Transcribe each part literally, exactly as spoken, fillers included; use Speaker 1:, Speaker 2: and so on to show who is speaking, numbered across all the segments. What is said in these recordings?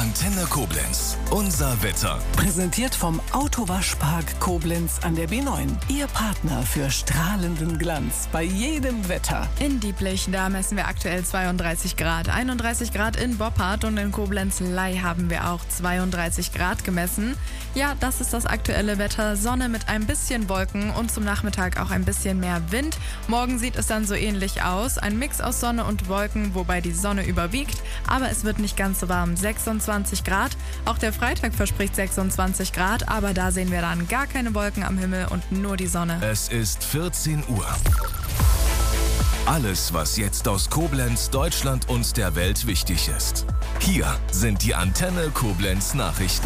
Speaker 1: Antenne Koblenz, unser Wetter.
Speaker 2: Präsentiert vom Autowaschpark Koblenz an der B neun. Ihr Partner für strahlenden Glanz bei jedem Wetter.
Speaker 3: In Dieblich, da messen wir aktuell zweiunddreißig Grad. einunddreißig Grad in Boppard und in Koblenz-Ley haben wir auch zweiunddreißig Grad gemessen. Ja, das ist das aktuelle Wetter. Sonne mit ein bisschen Wolken und zum Nachmittag auch ein bisschen mehr Wind. Morgen sieht es dann so ähnlich aus. Ein Mix aus Sonne und Wolken, wobei die Sonne überwiegt. Aber es wird nicht ganz so warm. sechsundzwanzig Grad. Auch der Freitag verspricht sechsundzwanzig Grad, aber da sehen wir dann gar keine Wolken am Himmel und nur die Sonne.
Speaker 1: Es ist vierzehn Uhr. Alles, was jetzt aus Koblenz, Deutschland und der Welt wichtig ist. Hier sind die Antenne Koblenz Nachrichten.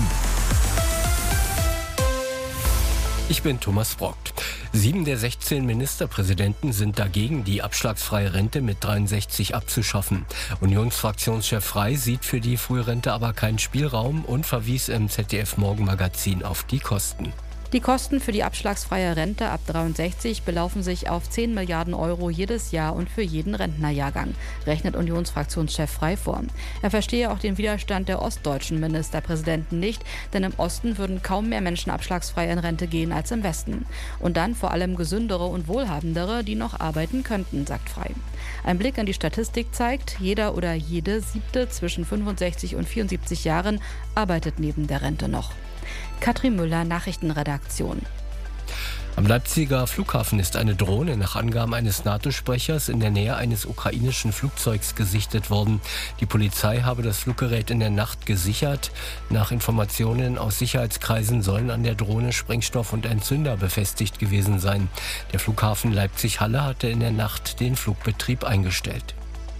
Speaker 4: Ich bin Thomas Brockt. Sieben der sechzehn Ministerpräsidenten sind dagegen, die abschlagsfreie Rente mit dreiundsechzig abzuschaffen. Unionsfraktionschef Frey sieht für die Frührente aber keinen Spielraum und verwies im Z D F-Morgenmagazin auf die Kosten.
Speaker 5: Die Kosten für die abschlagsfreie Rente ab dreiundsechzig belaufen sich auf zehn Milliarden Euro jedes Jahr und für jeden Rentnerjahrgang, rechnet Unionsfraktionschef Frey vor. Er verstehe auch den Widerstand der ostdeutschen Ministerpräsidenten nicht, denn im Osten würden kaum mehr Menschen abschlagsfrei in Rente gehen als im Westen. Und dann vor allem gesündere und wohlhabendere, die noch arbeiten könnten, sagt Frey. Ein Blick an die Statistik zeigt, jeder oder jede Siebte zwischen fünfundsechzig und vierundsiebzig Jahren arbeitet neben der Rente noch. Katrin Müller, Nachrichtenredaktion.
Speaker 4: Am Leipziger Flughafen ist eine Drohne nach Angaben eines NATO-Sprechers in der Nähe eines ukrainischen Flugzeugs gesichtet worden. Die Polizei habe das Fluggerät in der Nacht gesichert. Nach Informationen aus Sicherheitskreisen sollen an der Drohne Sprengstoff und Entzünder befestigt gewesen sein. Der Flughafen Leipzig-Halle hatte in der Nacht den Flugbetrieb eingestellt.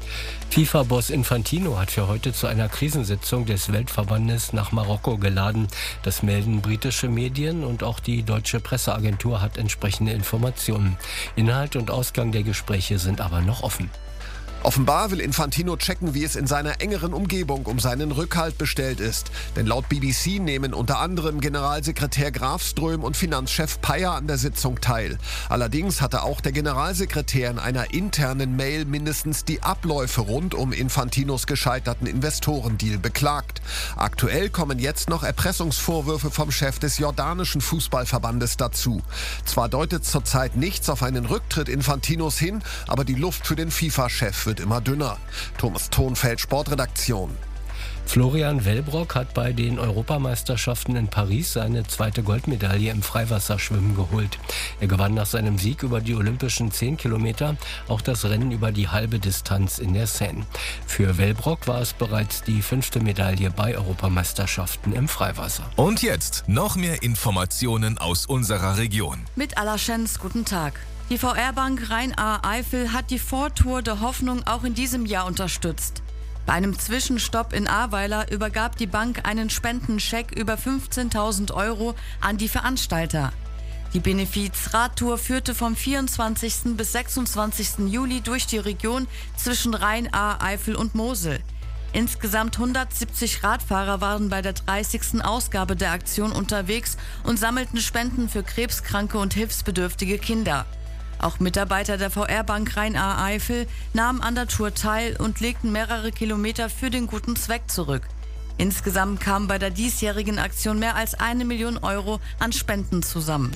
Speaker 4: FIFA-Boss Infantino hat für heute zu einer Krisensitzung des Weltverbandes nach Marokko geladen. Das melden britische Medien und auch die deutsche Presseagentur hat entsprechende Informationen. Inhalt und Ausgang der Gespräche sind aber noch offen.
Speaker 6: Offenbar will Infantino checken, wie es in seiner engeren Umgebung um seinen Rückhalt bestellt ist. Denn laut B B C nehmen unter anderem Generalsekretär Grafström und Finanzchef Payer an der Sitzung teil. Allerdings hatte auch der Generalsekretär in einer internen Mail mindestens die Abläufe rund um Infantinos gescheiterten Investorendeal beklagt. Aktuell kommen jetzt noch Erpressungsvorwürfe vom Chef des jordanischen Fußballverbandes dazu. Zwar deutet zurzeit nichts auf einen Rücktritt Infantinos hin, aber die Luft für den FIFA-Chef wird immer dünner. Thomas Thonfeld, Sportredaktion.
Speaker 4: Florian Wellbrock hat bei den Europameisterschaften in Paris seine zweite Goldmedaille im Freiwasserschwimmen geholt. Er gewann nach seinem Sieg über die olympischen zehn Kilometer auch das Rennen über die halbe Distanz in der Seine. Für Wellbrock war es bereits die fünfte Medaille bei Europameisterschaften im Freiwasser.
Speaker 1: Und jetzt noch mehr Informationen aus unserer Region.
Speaker 7: Mit Allerschens, guten Tag. Die V R-Bank Rhein-Ahr-Eifel hat die Vortour der Hoffnung auch in diesem Jahr unterstützt. Bei einem Zwischenstopp in Ahrweiler übergab die Bank einen Spendenscheck über fünfzehntausend Euro an die Veranstalter. Die Benefiz-Radtour führte vom vierundzwanzigsten bis sechsundzwanzigsten Juli durch die Region zwischen Rhein-Ahr, Eifel und Mosel. Insgesamt hundertsiebzig Radfahrer waren bei der dreißigsten Ausgabe der Aktion unterwegs und sammelten Spenden für krebskranke und hilfsbedürftige Kinder. Auch Mitarbeiter der V R-Bank Rhein-Ahr-Eifel nahmen an der Tour teil und legten mehrere Kilometer für den guten Zweck zurück. Insgesamt kamen bei der diesjährigen Aktion mehr als eine Million Euro an Spenden zusammen.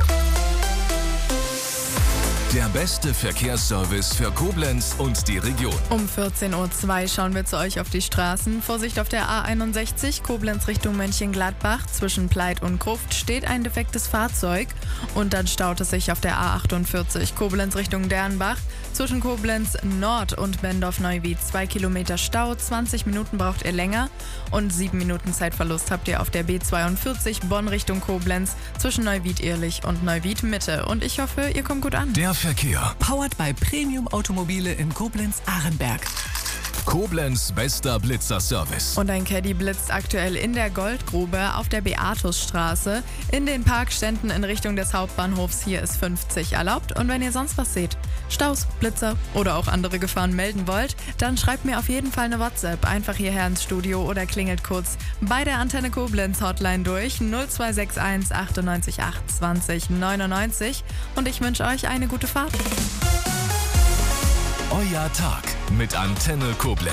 Speaker 1: Der beste Verkehrsservice für Koblenz und die Region.
Speaker 3: Um vierzehn Uhr zwei schauen wir zu euch auf die Straßen. Vorsicht auf der A einundsechzig, Koblenz Richtung Mönchengladbach. Zwischen Pleit und Gruft steht ein defektes Fahrzeug. Und dann staut es sich auf der A achtundvierzig, Koblenz Richtung Dernbach. Zwischen Koblenz Nord und Bendorf-Neuwied zwei Kilometer Stau. zwanzig Minuten braucht ihr länger. Und sieben Minuten Zeitverlust habt ihr auf der B zweiundvierzig, Bonn Richtung Koblenz. Zwischen Neuwied-Ehrlich und Neuwied-Mitte. Und ich hoffe, ihr kommt gut an.
Speaker 1: Der Verkehr.
Speaker 2: Powered by Premium Automobile in Koblenz-Ahrenberg.
Speaker 1: Koblenz bester Blitzerservice.
Speaker 3: Und ein Caddy blitzt aktuell in der Goldgrube auf der Beatusstraße. In den Parkständen in Richtung des Hauptbahnhofs. Hier ist fünfzig erlaubt. Und wenn ihr sonst was seht, Staus, Blitzer oder auch andere Gefahren melden wollt, dann schreibt mir auf jeden Fall eine WhatsApp. Einfach hierher ins Studio oder klingelt kurz bei der Antenne Koblenz Hotline durch null zwei sechs eins achtundneunzig achtundzwanzig neunundneunzig. Und ich wünsche euch eine gute Fahrt.
Speaker 1: Euer Tag mit Antenne Koblenz.